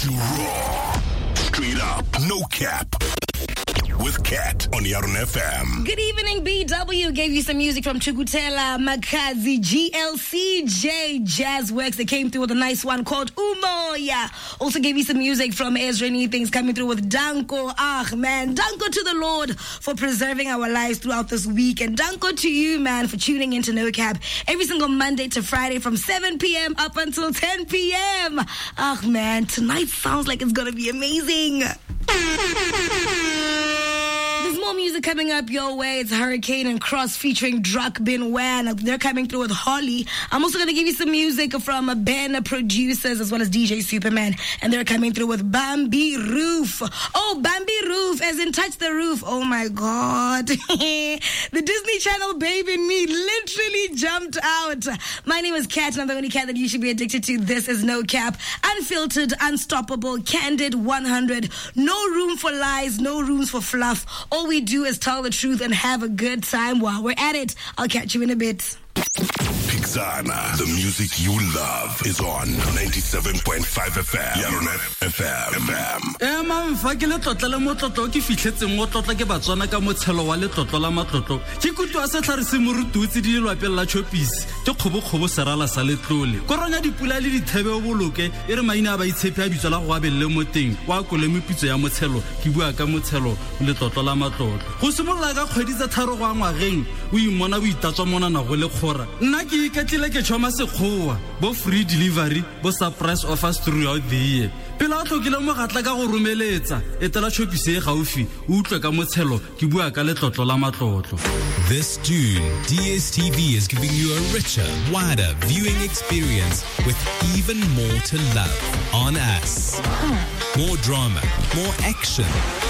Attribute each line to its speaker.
Speaker 1: to Raw. Straight up, no cap. With Cat on Yarn FM.
Speaker 2: Good evening, BW. Gave you some music from Chukutela, Makazi, GLCJ, Jazzworks. They came through with a nice one called Umoya. Also gave you some music from Ezra Things coming through with Danko. Ah, man. Danko to the Lord for preserving our lives throughout this week. And Danko to you, man, for tuning into No Cap every single Monday to Friday from 7 p.m. up until 10 p.m. Ah, man. Tonight sounds like it's going to be amazing. There's more music coming up your way. It's Hurricane and Cross featuring Druck Bin Wan. They're coming through with Holly. I'm also going to give you some music from Ben Producers as well as DJ Superman. And they're coming through with Bambi Roof. Oh, Bambi Roof, as in touch the roof. Oh my God. The Disney Channel babe in me literally jumped out. My name is Kat, and I'm the only cat that you should be addicted to. This is No Cap. Unfiltered, unstoppable, candid, 100. No room for lies, no rooms for fluff. All we do is tell the truth and have a good time while we're at it. I'll catch you in a bit.
Speaker 1: Pixana, the music you love is on 97.5 FM. Yarn FM.
Speaker 3: Man, fakile tlotla le motlotlo ke fitlhetseng mo tlotla ke batswana ka motshelo wa le tlotlo la matlotlo ke kutu a sa tlharise morututsi di lwapela la chopisi ke khobokgobo serala sa letlole koronya dipula le dithebe o boloke e re maina a ba itshepe a bitso la go abelle mo teng wa kole mepitso ya motshelo ke bua ka motshelo le tlotlo la matlotlo go simolla ka kgwedi tsa tharo go ngwageng o imona o itatswa mona na go le khora nna ke iketlile ke tshoma sekgowa bo free delivery bo surprise offers throughout the year pela tlokile mo gatla ka go romeletsa etela chopise e gaufi o utlwe ka motshelo ke bua ka letlotlo la matlotlo.
Speaker 4: This June, DSTV is giving you a richer, wider viewing experience with even more to love on us. More drama, more action,